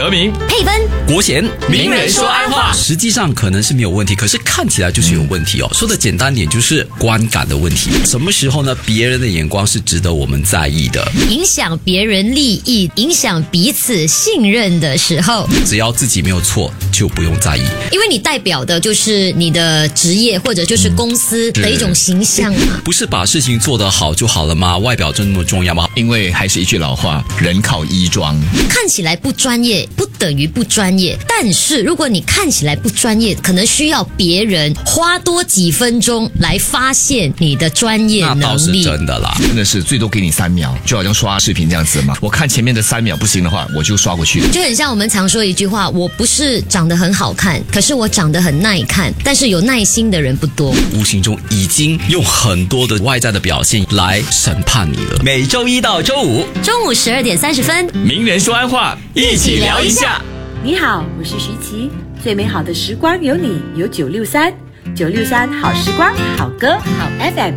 德明、 佩芬、 国贤， 名人说安话。 实际上可能是没有问题，可是看起来就是有问题哦。说的简单点，就是观感的问题。什么时候呢？别人的眼光是值得我们在意的， 影响别人利益、影响彼此信任的时候， 只要自己没有错，就不用在意。 因为你代表的就是你的职业或者就是公司的一种形象嘛。 不是把事情做得好就好了吗？外表真的那么重要吗？ 因为还是一句老话，人靠衣装。 看起来不专业不等于不专业，但是如果你看起来不专业，可能需要别人花多几分钟来发现你的专业能力。 那倒是真的啦， 真的是最多给你3秒，就好像刷视频这样子嘛。我看前面的3秒不行的话，我就刷过去。 就很像我们常说一句话，我不是长得很好看，可是我长得很耐看，但是有耐心的人不多。 无形中已经用很多的外在的表现来审判你了。每周一到周五中午12:30， 名人说安话，一起聊一下。 你好，我是徐琪。最美好的时光有你，有963好时光，好歌，好 FM。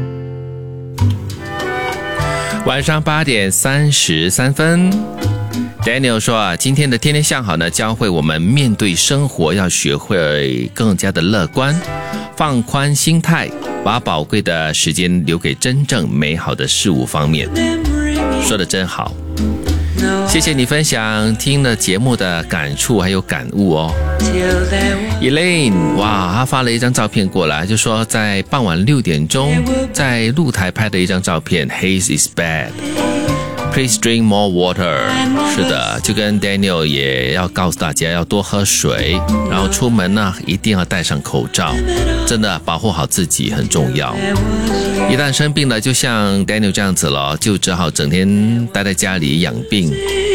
晚上8点33分 ，Daniel 说啊，今天的天天向好呢，教会我们面对生活要学会更加的乐观，放宽心态，把宝贵的时间留给真正美好的事物方面。说得真好。谢谢你分享听了节目的感触还有感悟哦。Elaine， 哇，她发了一张照片过来，就说在傍晚6点钟在露台拍的一张照片 ，Haze is bad。Please drink more water。 是的，就跟 Daniel 也要告诉大家要多喝水，然后出门呢一定要戴上口罩，真的保护好自己很重要。一旦生病了，就像 Daniel 这样子了，就只好整天待在家里养病。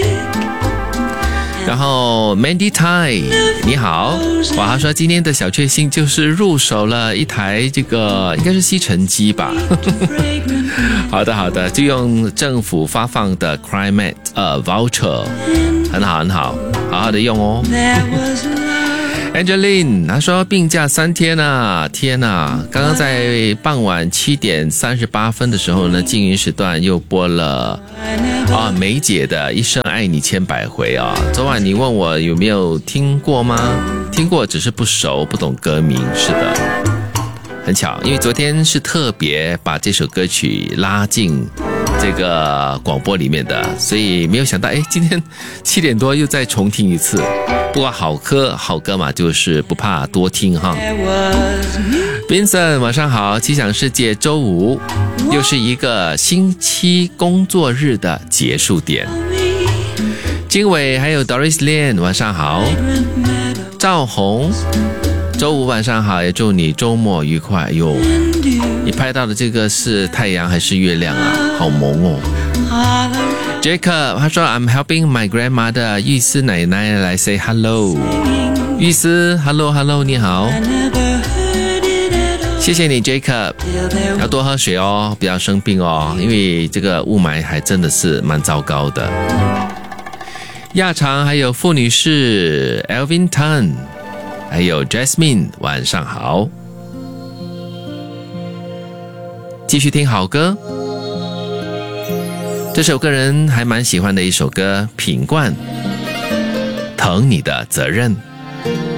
然后 Mandy Tai 你好，哇，他说今天的小确幸就是入手了一台这个应该是吸尘机吧。好的好的，就用政府发放的 Climate voucher， 很好很好，好好的用哦。Angeline 她说病假3天啊，天啊，刚刚在傍晚7点38分的时候呢，静云时段又播了梅姐的一生爱你千百回啊。昨晚你问我有没有听过吗？听过，只是不熟，不懂歌名。是的，很巧，因为昨天是特别把这首歌曲拉进这个广播里面的，所以没有想到今天7点多又再重听一次。不过好歌嘛，就是不怕多听哈。Vincent 晚上好，奇想世界周五又是一个星期工作日的结束点。经纬还有 Doris Lin 晚上好。赵红周五晚上好，也祝你周末愉快哟。你拍到的这个是太阳还是月亮啊？好萌哦。Jacob 他说 I'm helping my grandmother 玉思奶奶来 say hello。 玉思 hello 你好，谢谢你 Jacob， 要多喝水哦，不要生病哦，因为这个雾霾还真的是蛮糟糕的。亚长还有傅女士 Elvin Tan 还有 Jasmine 晚上好，继续听好歌。这首个人还蛮喜欢的一首歌，品冠，疼你的责任。